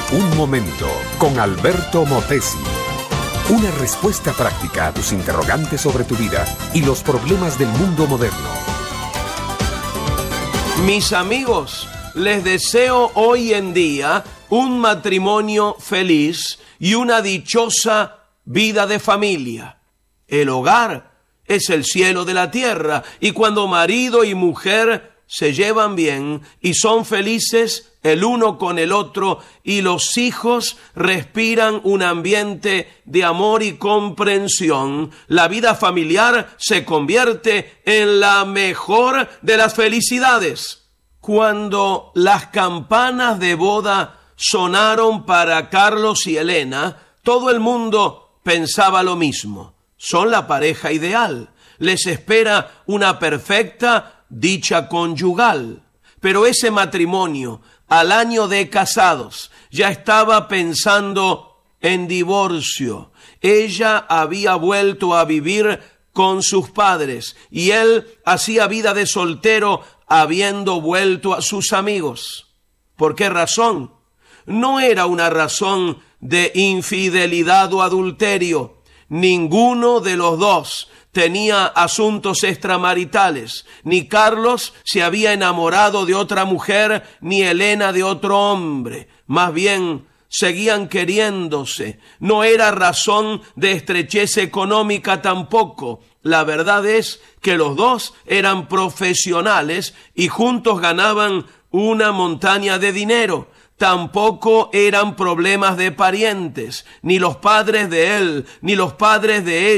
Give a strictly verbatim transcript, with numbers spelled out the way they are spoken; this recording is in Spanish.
Un momento con Alberto Motesi. Una respuesta práctica a tus interrogantes sobre tu vida y los problemas del mundo moderno. Mis amigos, les deseo hoy en día un matrimonio feliz y una dichosa vida de familia. El hogar es el cielo de la tierra, y cuando marido y mujer se llevan bien y son felices el uno con el otro, y los hijos respiran un ambiente de amor y comprensión, la vida familiar se convierte en la mejor de las felicidades. Cuando las campanas de boda sonaron para Carlos y Elena, todo el mundo pensaba lo mismo. Son la pareja ideal. Les espera una perfecta dicha conyugal. Pero ese matrimonio, al año de casados, ya estaba pensando en divorcio. Ella había vuelto a vivir con sus padres y él hacía vida de soltero habiendo vuelto a sus amigos. ¿Por qué razón? No era una razón de infidelidad o adulterio. Ninguno de los dos tenía asuntos extramaritales. Ni Carlos se había enamorado de otra mujer, ni Elena de otro hombre. Más bien, seguían queriéndose. No era razón de estrechez económica tampoco. La verdad es que los dos eran profesionales y juntos ganaban una montaña de dinero. Tampoco eran problemas de parientes, ni los padres de él, ni los padres de ella.